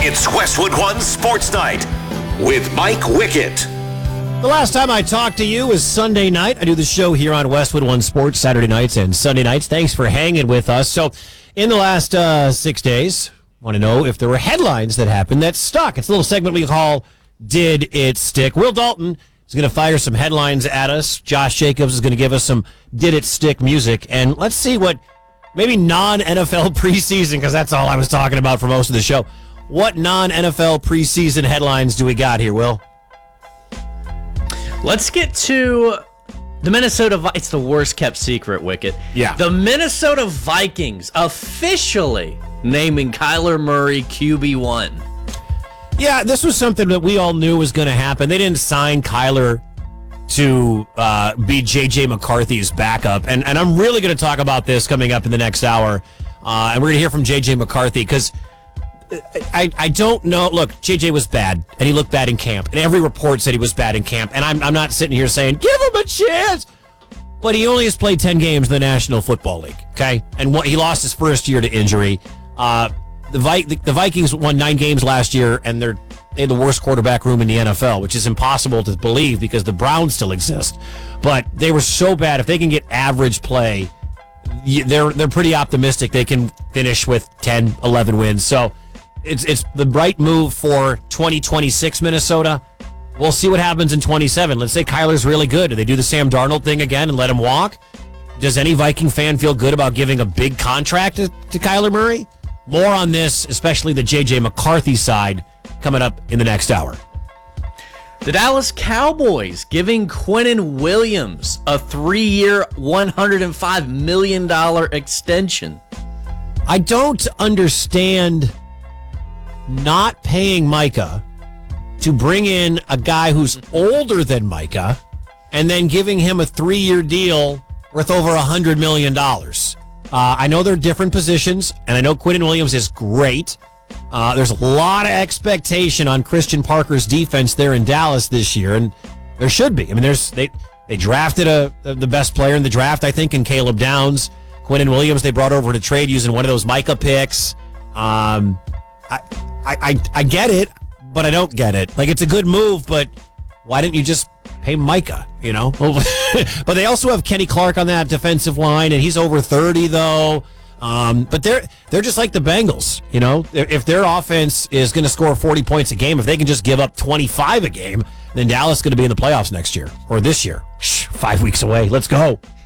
It's Westwood One Sports Night with Mike Wickett. The last time I talked to you was Sunday night. I do the show here on Westwood One Sports Saturday nights and Sunday nights. Thanks for hanging with us. So, in the last 6 days, want to know if there were headlines that happened that stuck. It's a little segment we call Did It Stick? Will Dalton is going to fire some headlines at us. Josh Jacobs is going to give us some Did It Stick music. And let's see what maybe non-NFL preseason, because that's all I was talking about for most of the show. What non-NFL preseason headlines do we got here, Will? Let's get to the Minnesota. It's the worst kept secret, Wicket. Yeah. The Minnesota Vikings officially naming Kyler Murray QB1. Yeah, this was something that we all knew was going to happen. They didn't sign Kyler to be J.J. McCarthy's backup. And I'm really going to talk about this coming up in the next hour. And we're going to hear from J.J. McCarthy because I don't know. Look, JJ was bad, and he looked bad in camp. And every report said he was bad in camp. And I'm not sitting here saying, give him a chance. But he only has played 10 games in the National Football League, okay? And he lost his first year to injury. The Vikings won 9 games last year, and they had the worst quarterback room in the NFL, which is impossible to believe because the Browns still exist. But they were so bad. If they can get average play, they're pretty optimistic they can finish with 10, 11 wins. So it's the right move for 2026 Minnesota. We'll see what happens in 27. Let's say Kyler's really good. Do they do the Sam Darnold thing again and let him walk? Does any Viking fan feel good about giving a big contract to Kyler Murray? More on this, especially the J.J. McCarthy side, coming up in the next hour. The Dallas Cowboys giving Quinnen Williams a 3-year, $105 million extension. I don't understand not paying Micah to bring in a guy who's older than Micah and then giving him a 3-year deal worth over $100 million. I know they're different positions, and I know Quinnen Williams is great. There's a lot of expectation on Christian Parker's defense there in Dallas this year, and there should be. I mean, they drafted the best player in the draft, I think, in Caleb Downs. Quinnen Williams they brought over to trade using one of those Micah picks. I get it, but I don't get it. Like, it's a good move, but why didn't you just pay Micah, you know? But they also have Kenny Clark on that defensive line, and he's over 30, though. But they're just like the Bengals, you know? If their offense is going to score 40 points a game, if they can just give up 25 a game, then Dallas is going to be in the playoffs next year, or this year. 5 weeks away. Let's go.